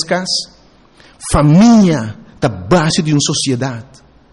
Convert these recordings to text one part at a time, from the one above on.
cas. Família está base de uma sociedade.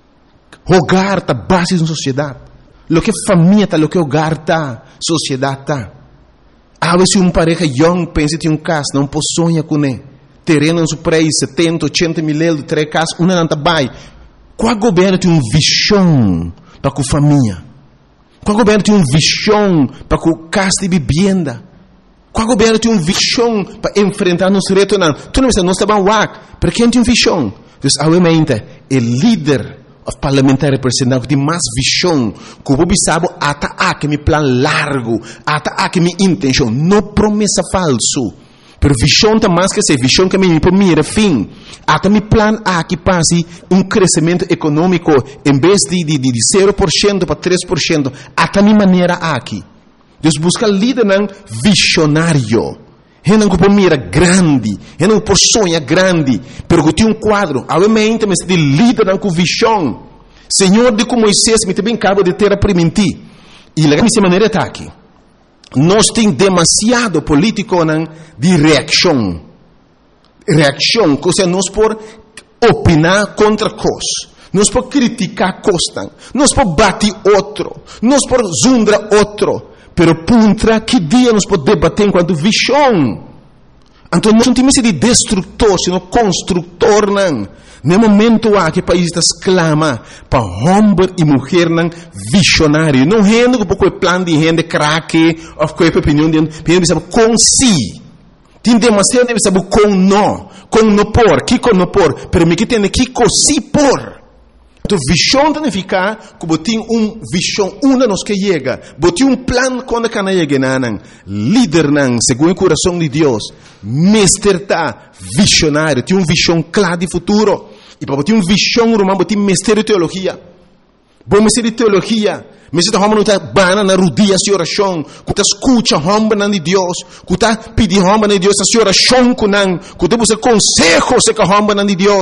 Hogar está base de uma sociedade. Lo que família está, lo que hogar está, sociedade está. A vezes uma pareja young pensa que tem casa, não pode sonhar com ele. Terreno no preço, 70, 80 mil euros, 3 casas, uma não está bem. Qual governo tem uma visão para a família? Qual governo tem uma visão para a casa de vivenda? Qual governo tem uma visão para enfrentar nos retos? Tu não estás bem wak, para quem tem uma visão? Então, obviamente, o líder parlamentar representante tem mais visão, que o povo sabe até meu plano largo, até minha intenção, não promessa falso. Pero visão está mais que ser visão que me mira fim. Até meu plano que passe crescimento econômico em vez de 0% para 3%, até minha maneira aqui. Deus busca líder visionário. Não que mira grande, não que sonha grande, pero que tem quadro. Obviamente, mas de líder com visão. Senhor, de como Moisés me tem cabo de ter a permitir. E a minha maneira está aqui. Nós temos demasiado político de reação. Reação, ou seja, nós por opinar contra coisas. Nós por criticar coisas. Nós por bater outro. Nós por zundar outro. Pero contra que dia nós podemos debater enquanto visão? Então nós não temos de destrutor, sino construtor. No momento que o país está exclama para homem e mulher visionário. Não é que porque o plano de gente craque ou que a opinião de gente sabe com si. Tem demasiado de saber com não por, que com não por, pero me que tem que com si por. Então, visão significa que tem visão, uma nos que chega, tem plano quando cana chega, líder, segundo o coração de Deus, mestre, visionário, tem visão clara de futuro, e para ter visão, romano, tem mestre de teologia, bom mestre de teologia, mestre de homem não está bana na rodilha de oração, que está escuta homem de Deus, que está pedindo homem de Deus a oração com que está buscando consejos com homem de Deus.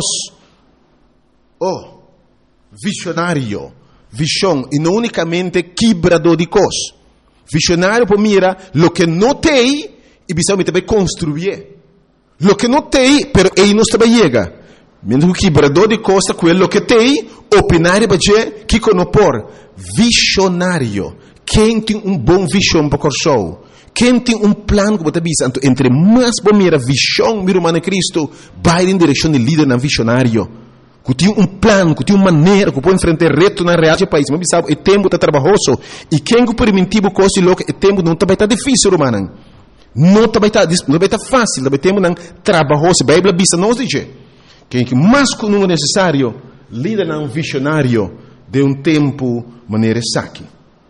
Visionário, visão, e não unicamente quebrador de coisas. Visionário para mira lo que não tem e precisa também construir. Lo que não tem, pero ele não também chega. Mesmo que quebrador de coisas, aquilo que tem, opinar e dizer que não por. Visionário, quem tem bom visão para o show? Quem tem plano que você visa? Então, entre mais para mira visão, mira humana Cristo, vai em direção de líder na visionário. Que tem plano, que tem maneira, que pode enfrentar reto na realidade do país. Mas sabe, o tempo está trabalhoso. E quem que permitiu coisa louca, o tempo não está difícil, romano. Não está fácil, o tempo não trabalhoso. A Bíblia diz, não diz. Quem que mais que não é necessário, líder não visionário de tempo, maneira saque.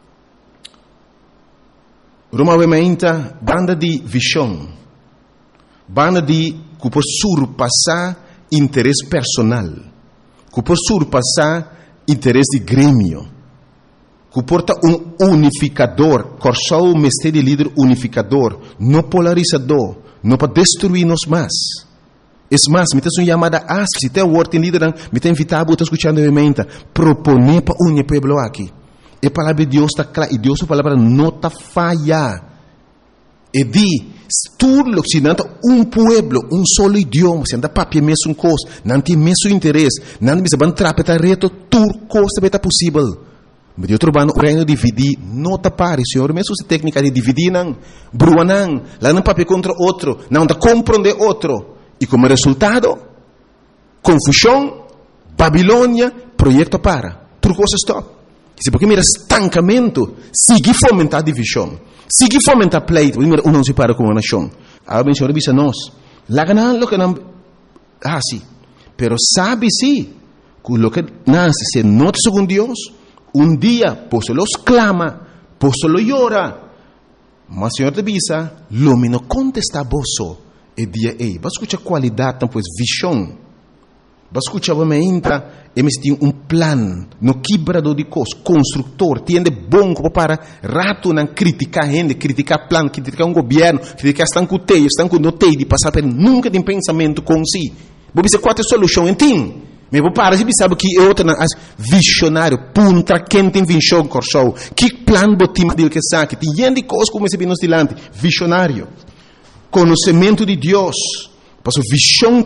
Romamente, banda de visão. Banda de que pode surpassar interesse personal. Que por surpassar interesse de grêmio, que porta unificador, corçou o mestre de líder unificador, não polarizador, não para destruir-nos mais. É mais, me tem uma chamada se tem o word em líder, me tem invitado a escutar novamente, proponer para unir o povo aqui. A palavra de Deus está clara, e Deus a palavra não está falha. E diz, tudo se não pueblo, solo idioma, se não papel mesmo coisa, não tem mesmo interesse, não precisa entrar para reto, tudo coisa está possível. Mas eu trabalho no reino de dividir, não está pare, senhor, mesmo essa técnica de dividir, não, brua não, lá não papel contra outro, não está compreender outro. E como resultado, confusão, Babilônia, projeto para, tudo coisa stop. Se porque mira estancamento, sigue fomentar divisão. Sigue fomentar pleito, não se para com uma nação. Agora, o Senhor diz a nós, lá ganhando o que não assim. Pero sabe sim, que o que nasce se nota segundo Deus, dia, posso los clama, posso lo llora. Mas o Senhor te avisa, lo menos contesta vosso, e dia ei. Vai escutar qualidade, então, pois, visão. Vai escutar, vai entrar, tem plano, no quebrador de coisas, construtor, tem bom para rato não criticar gente, criticar plano, criticar governo, criticar estão com notei de passar por nunca tem pensamento com si. Vou dizer qual é a solução, entende? Mas vou parar, você sabe que é outra visionário, punta, quem tem visão, corção, que plano botim dele que sabe, tem gente coisas como esse bem nos dilante, visionário, conhecimento de Deus, para sua visão